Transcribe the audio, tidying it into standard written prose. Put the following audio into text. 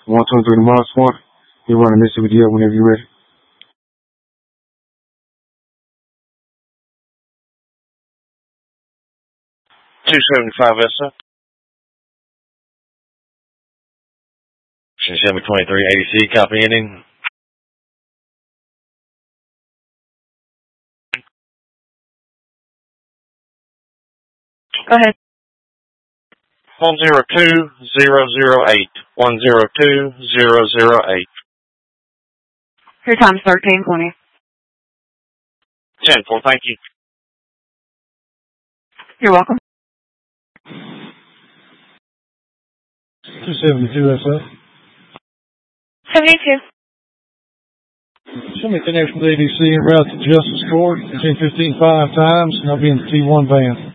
123 to Mars One. You're running Mississippi DL whenever you're ready. 275 SF. Chevy 2380C, copy ending. Go ahead. 102008. 102008. Your time's 13:20. 10-4, thank you. You're welcome. 272 SF. 72. Show me connection with ADC and route to Justice Court. 1015 5 times, and I'll be in the T1 van.